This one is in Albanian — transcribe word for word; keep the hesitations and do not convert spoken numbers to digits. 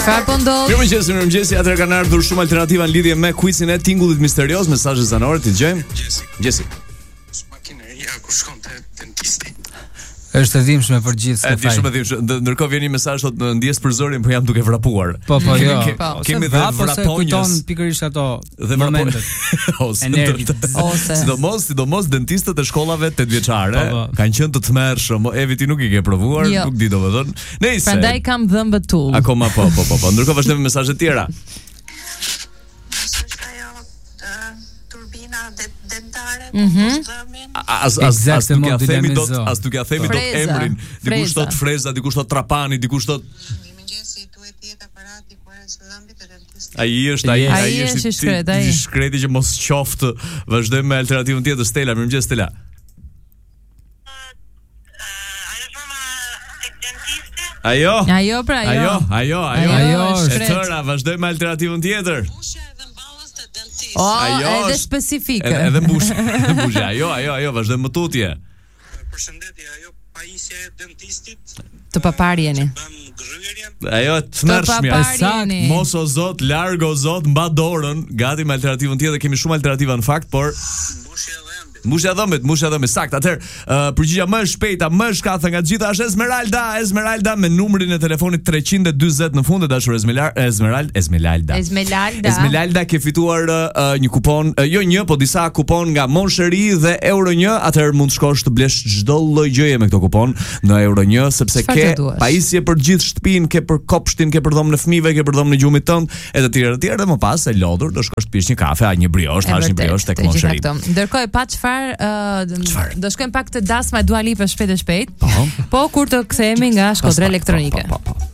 Çfarë po ndodh? Mirëmëngjes, mirëmëngjes. Atëherë kanë ardhur shumë alternativa në lidhje me quizin e tingullit misterioz, mesazhe zanore ti dëgjojmë. Gjesi. Makineria ku shkon te dentisti. Është e dhimbshme për gjithë. Është shumë e dhimbshme. Ndërkohë vjen një mesazh thotë ndjes për zorin, por jam duke vrapuar. Po po jo. Kemi dhe vraponjës. Pikërisht ato dhe momentet. Ose ose sidomos, sidomos dentistët e shkollave tetëvjeçare kanë qenë të tmerrshëm. Evi ti nuk i ke provuar, nuk di domethënë. Nëse prandaj kam dhëmbë tull. Akoma po po po po. Ndërkohë vazhdojmë me mesazhe të tjera. As as as nuk ja themi dot, as nuk ja themi dot emrin. Dikush thot freza, dikush thot trapani, dikush thot Mëngjesi duhet të jetë aparati ku është dhëmbit të dentistit. Ai është, ai ai është shkret, ai shkreti që mos qoftë. Vazhdojmë me alternativën tjetër. Stela, mirëmëngjes Stela. Ajo. Ajo pra ajo. Ajo, ajo, ajo. Ajo është. Tëra, vazhdojmë me alternativën tjetër. O, edhe specifike. Edhe mbush, mbush. Ajo, ajo, ajo, vazhdojmë më tutje. Përshëndetje, ajo pajisja e dentistit. Të paparjeni. Ajo të mërshmja. Sakt, mos o zot, largo zot, mba dorën. Gati me alternativën tjetër, kemi shumë alternativa në fakt, por Mbushja dhëmbët, mbushja dhëmbët, sakt. Atëherë, uh, përgjigja më e shpejta, më e shkatha nga të gjitha është Esmeralda, Esmeralda me numrin e telefonit tre dyzet në fund, dashur Esmeralda, Esmeralda, Esmeralda. Esmeralda. Esmeralda ke fituar uh, një kupon, uh, jo një, po disa kupon nga Monsheri dhe Euro një. Atëherë mund të shkosh të blesh çdo lloj gjëje me këtë kupon në Euro një, sepse ke pajisje për gjithë shtëpinë, ke për kopshtin, ke për dhomën e fëmijëve, ke për dhomën e gjumit tënd, e të tjerë të tjerë, dhe më pas e lodhur do shkosh të pish një kafe, a një briosh, tash një briosh tek Monsheri. Ndërkohë pa çfarë Uh, do shkojmë pak të dasma e Dua Lipa shpejt e shpejt. Po, po kur të kthehemi nga Shkodra Elektronike.